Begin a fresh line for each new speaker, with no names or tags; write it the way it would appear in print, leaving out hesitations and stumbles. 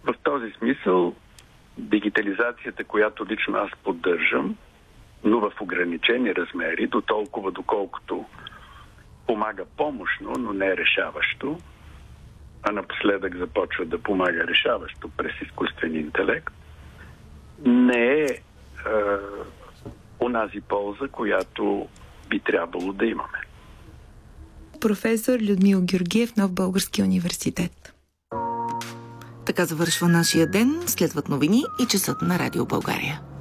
В този смисъл дигитализацията, която лично аз поддържам, но в ограничени размери, до толкова доколкото помага помощно, но не решаващо, а напоследък започва да помага решаващо през изкуствен интелект, не е онази полза, която би трябвало да имаме.
Професор Людмил Георгиев, Нов български университет.
Така завършва нашия ден. Следват новини и часът на Радио България.